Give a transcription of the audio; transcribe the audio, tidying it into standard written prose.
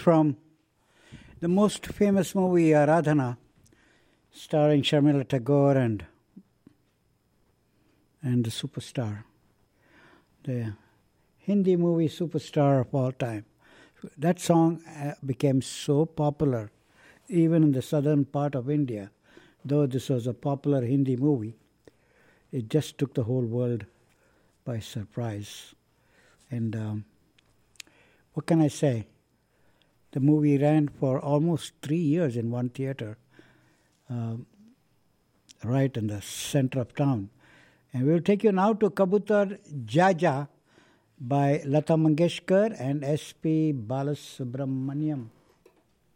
from the most famous movie Aradhana, starring Sharmila Tagore and the superstar, the Hindi movie superstar of all time. That song became so popular even in the southern part of India. Though this was a popular Hindi movie, it just took the whole world by surprise. And what can I say? The movie ran for almost 3 years in one theater, right in the center of town. And we'll take you now to Kabutar Jaja by Lata Mangeshkar and S.P. Balasubramaniam.